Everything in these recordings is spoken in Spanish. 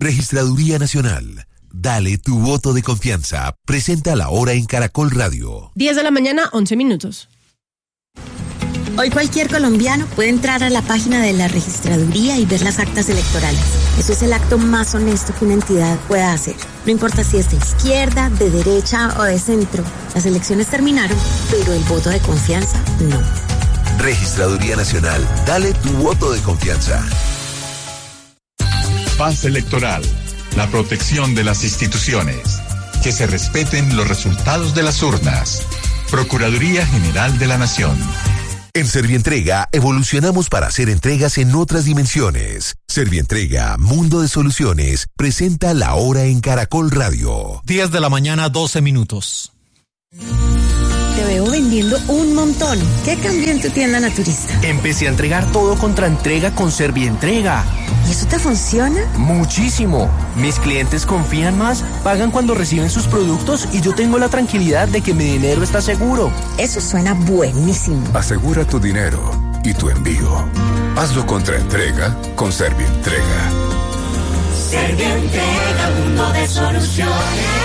Registraduría Nacional. Dale tu voto de confianza. Presenta la hora en Caracol Radio. 10 de la mañana, 11 minutos. Hoy cualquier colombiano puede entrar a la página de la registraduría y ver las actas electorales. Eso es el acto más honesto que una entidad pueda hacer. No importa si es de izquierda, de derecha o de centro. Las elecciones terminaron, pero el voto de confianza no. Registraduría Nacional. Dale tu voto de confianza. Paz electoral. La protección de las instituciones. Que se respeten los resultados de las urnas. Procuraduría General de la Nación. En Servientrega evolucionamos para hacer entregas en otras dimensiones. Servientrega, Mundo de Soluciones, presenta la hora en Caracol Radio. 10 de la mañana, 12 minutos. Te veo vendiendo un montón. ¿Qué cambió en tu tienda naturista? Empecé a entregar todo contra entrega con Servientrega. ¿Y eso te funciona? Muchísimo. Mis clientes confían más, pagan cuando reciben sus productos y yo tengo la tranquilidad de que mi dinero está seguro. Eso suena buenísimo. Asegura tu dinero y tu envío. Hazlo contra entrega con Servientrega. Servientrega, Mundo de Soluciones.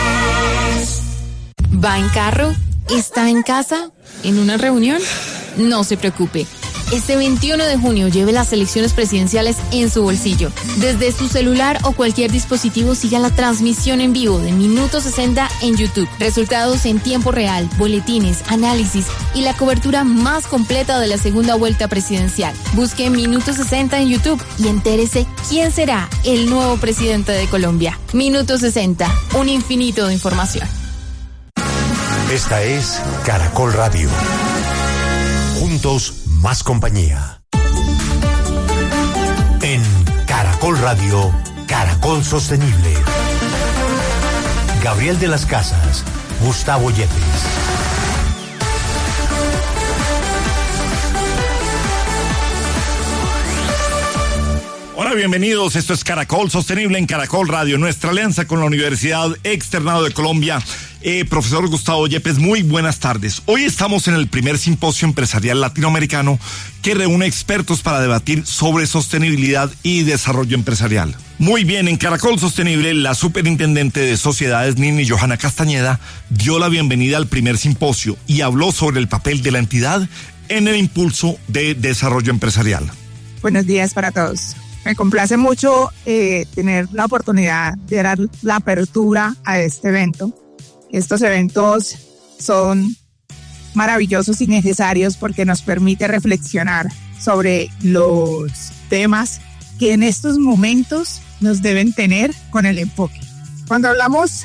¿Va en carro? ¿Está en casa? ¿En una reunión? No se preocupe. Este 21 de junio lleve las elecciones presidenciales en su bolsillo. Desde su celular o cualquier dispositivo siga la transmisión en vivo de Minuto 60 en YouTube. Resultados en tiempo real, boletines, análisis y la cobertura más completa de la segunda vuelta presidencial. Busque Minuto 60 en YouTube y entérese quién será el nuevo presidente de Colombia. Minuto 60, un infinito de información. Esta es Caracol Radio. Juntos, más compañía. En Caracol Radio, Caracol Sostenible. Gabriel de las Casas, Gustavo Yepes. Hola, bienvenidos. Esto es Caracol Sostenible en Caracol Radio, nuestra alianza con la Universidad Externado de Colombia. Profesor Gustavo Yepes, muy buenas tardes. Hoy estamos en el primer simposio empresarial latinoamericano que reúne expertos para debatir sobre sostenibilidad y desarrollo empresarial. Muy bien, en Caracol Sostenible, la superintendente de sociedades, Nini Johanna Castañeda, dio la bienvenida al primer simposio y habló sobre el papel de la entidad en el impulso de desarrollo empresarial. Buenos días para todos. Me complace mucho tener la oportunidad de dar la apertura a este evento. Estos eventos son maravillosos y necesarios porque nos permite reflexionar sobre los temas que en estos momentos nos deben tener con el enfoque. Cuando hablamos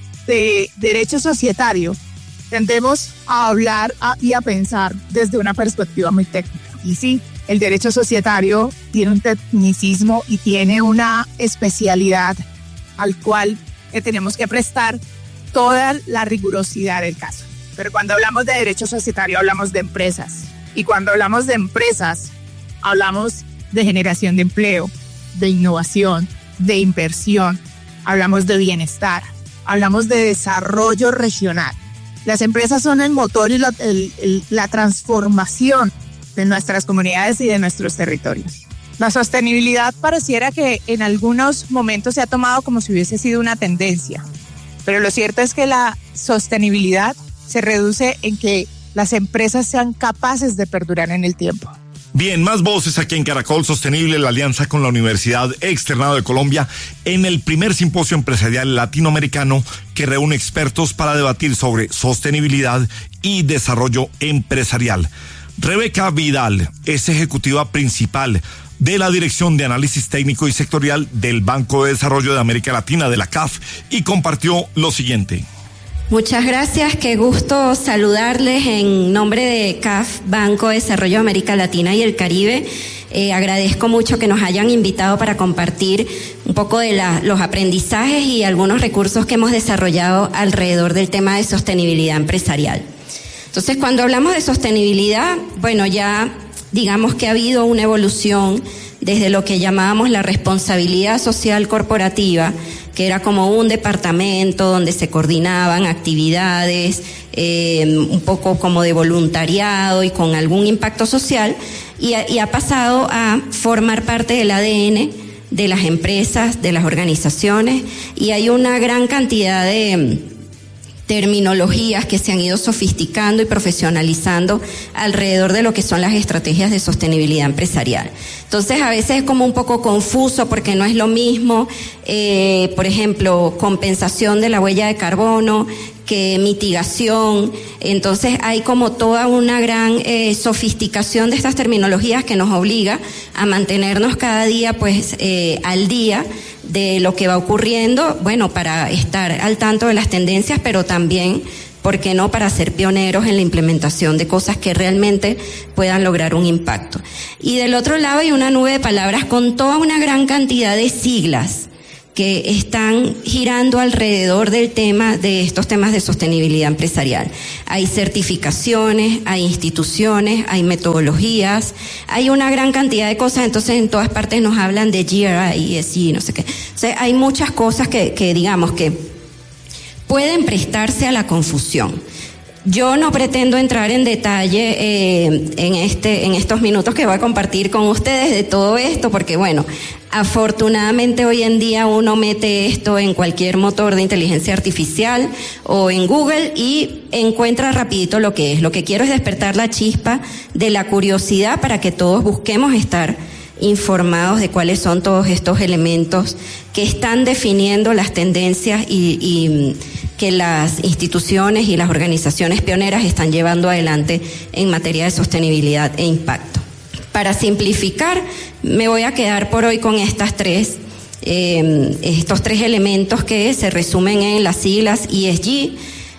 de derecho societario, tendemos a hablar y a pensar desde una perspectiva muy técnica. Y sí, el derecho societario tiene un tecnicismo y tiene una especialidad al cual le tenemos que prestar toda la rigurosidad del caso. Pero cuando hablamos de derecho societario hablamos de empresas. Y cuando hablamos de empresas, hablamos de generación de empleo, de innovación, de inversión, hablamos de bienestar, hablamos de desarrollo regional. Las empresas son el motor y la transformación de nuestras comunidades y de nuestros territorios. La sostenibilidad pareciera que en algunos momentos se ha tomado como si hubiese sido una tendencia, pero lo cierto es que la sostenibilidad se reduce en que las empresas sean capaces de perdurar en el tiempo. Bien, más voces aquí en Caracol Sostenible, la alianza con la Universidad Externado de Colombia, en el primer simposio empresarial latinoamericano que reúne expertos para debatir sobre sostenibilidad y desarrollo empresarial. Rebeca Vidal es ejecutiva principal de la Dirección de Análisis Técnico y Sectorial del Banco de Desarrollo de América Latina, de la CAF, y compartió lo siguiente. Muchas gracias, qué gusto saludarles en nombre de CAF, Banco de Desarrollo de América Latina y el Caribe. Agradezco mucho que nos hayan invitado para compartir un poco de los aprendizajes y algunos recursos que hemos desarrollado alrededor del tema de sostenibilidad empresarial. Entonces, cuando hablamos de sostenibilidad, bueno, ya digamos que ha habido una evolución desde lo que llamábamos la responsabilidad social corporativa, que era como un departamento donde se coordinaban actividades, un poco como de voluntariado y con algún impacto social, y ha pasado a formar parte del ADN de las empresas, de las organizaciones, y hay una gran cantidad de terminologías que se han ido sofisticando y profesionalizando alrededor de lo que son las estrategias de sostenibilidad empresarial. Entonces, a veces es como un poco confuso porque no es lo mismo, por ejemplo, compensación de la huella de carbono que mitigación. Entonces hay como toda una gran sofisticación de estas terminologías que nos obliga a mantenernos cada día pues al día de lo que va ocurriendo, bueno, para estar al tanto de las tendencias, pero también, ¿por qué no?, para ser pioneros en la implementación de cosas que realmente puedan lograr un impacto. Y del otro lado hay una nube de palabras con toda una gran cantidad de siglas que están girando alrededor del tema de estos temas de sostenibilidad empresarial. Hay certificaciones, hay instituciones, hay metodologías, hay una gran cantidad de cosas. Entonces en todas partes nos hablan de GRI, ESG, no sé qué. O sea, hay muchas cosas que digamos que pueden prestarse a la confusión. Yo no pretendo entrar en detalle en estos minutos que voy a compartir con ustedes de todo esto, porque bueno, afortunadamente hoy en día uno mete esto en cualquier motor de inteligencia artificial o en Google y encuentra rapidito lo que es. Lo que quiero es despertar la chispa de la curiosidad para que todos busquemos estar informados de cuáles son todos estos elementos que están definiendo las tendencias y que las instituciones y las organizaciones pioneras están llevando adelante en materia de sostenibilidad e impacto. Para simplificar, me voy a quedar por hoy con estos tres elementos que se resumen en las siglas ESG,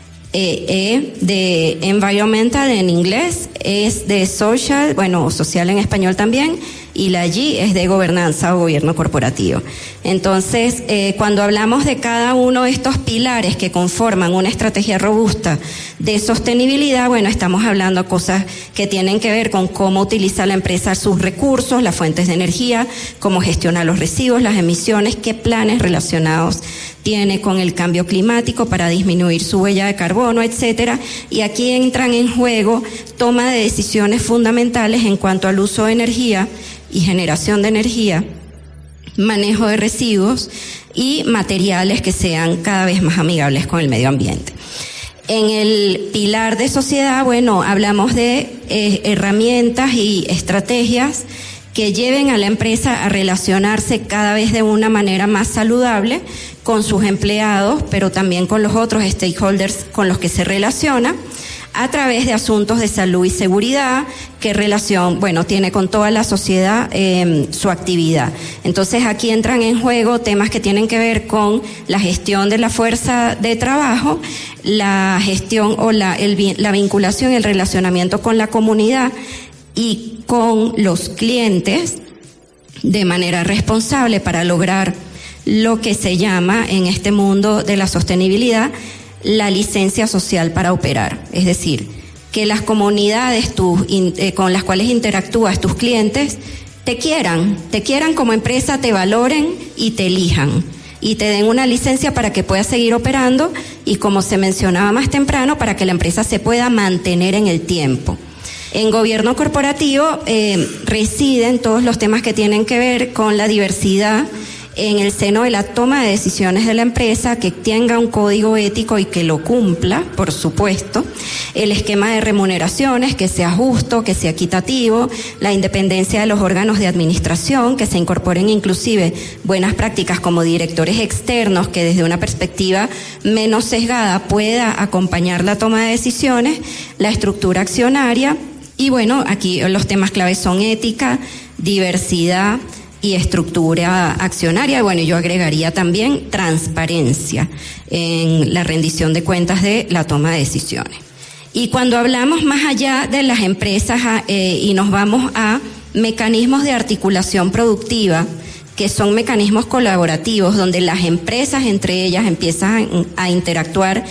de environmental en inglés, es de social, bueno, social en español también, y la G es de gobernanza o gobierno corporativo. Entonces, cuando hablamos de cada uno de estos pilares que conforman una estrategia robusta de sostenibilidad, bueno, estamos hablando de cosas que tienen que ver con cómo utiliza la empresa sus recursos, las fuentes de energía, cómo gestiona los residuos, las emisiones, qué planes relacionados tiene con el cambio climático para disminuir su huella de carbono, etcétera. Y aquí entran en juego toma de decisiones fundamentales en cuanto al uso de energía y generación de energía, manejo de residuos y materiales que sean cada vez más amigables con el medio ambiente. En el pilar de sociedad, bueno, hablamos de herramientas y estrategias que lleven a la empresa a relacionarse cada vez de una manera más saludable con sus empleados, pero también con los otros stakeholders con los que se relaciona, a través de asuntos de salud y seguridad, qué relación, bueno, tiene con toda la sociedad su actividad. Entonces aquí entran en juego temas que tienen que ver con la gestión de la fuerza de trabajo, la gestión o la vinculación y el relacionamiento con la comunidad y con los clientes de manera responsable para lograr lo que se llama en este mundo de la sostenibilidad la licencia social para operar. Es decir, que las comunidades con las cuales interactúas, tus clientes, te quieran como empresa, te valoren y te elijan y te den una licencia para que puedas seguir operando y, como se mencionaba más temprano, para que la empresa se pueda mantener en el tiempo. En gobierno corporativo residen todos los temas que tienen que ver con la diversidad en el seno de la toma de decisiones de la empresa, que tenga un código ético y que lo cumpla, por supuesto, el esquema de remuneraciones, que sea justo, que sea equitativo, la independencia de los órganos de administración, que se incorporen inclusive buenas prácticas como directores externos que desde una perspectiva menos sesgada pueda acompañar la toma de decisiones, la estructura accionaria. Y bueno, aquí los temas claves son ética, diversidad y estructura accionaria. Bueno, yo agregaría también transparencia en la rendición de cuentas de la toma de decisiones. Y cuando hablamos más allá de las empresas y nos vamos a mecanismos de articulación productiva, que son mecanismos colaborativos donde las empresas entre ellas empiezan a interactuar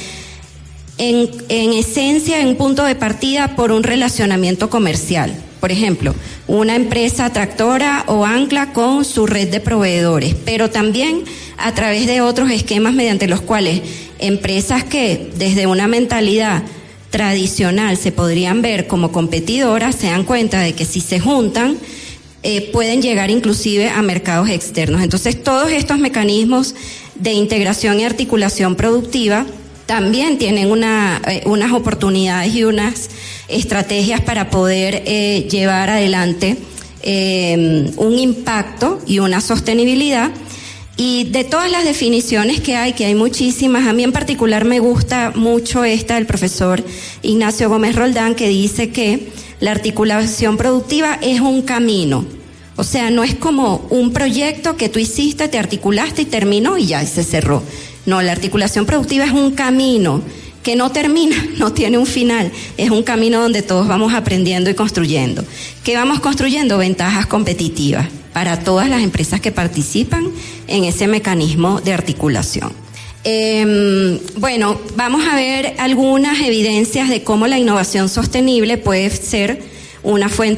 en esencia, en un punto de partida por un relacionamiento comercial. Por ejemplo, una empresa tractora o ancla con su red de proveedores, pero también a través de otros esquemas mediante los cuales empresas que desde una mentalidad tradicional se podrían ver como competidoras se dan cuenta de que si se juntan pueden llegar inclusive a mercados externos. Entonces, todos estos mecanismos de integración y articulación productiva también tienen unas oportunidades y unas estrategias para poder llevar adelante un impacto y una sostenibilidad. Y de todas las definiciones que hay muchísimas, a mí en particular me gusta mucho esta del profesor Ignacio Gómez Roldán, que dice que la articulación productiva es un camino. O sea, no es como un proyecto que tú hiciste, te articulaste y terminó y ya se cerró. No, la articulación productiva es un camino que no termina, no tiene un final. Es un camino donde todos vamos aprendiendo y construyendo. ¿Qué vamos construyendo? Ventajas competitivas para todas las empresas que participan en ese mecanismo de articulación. Bueno, vamos a ver algunas evidencias de cómo la innovación sostenible puede ser una fuente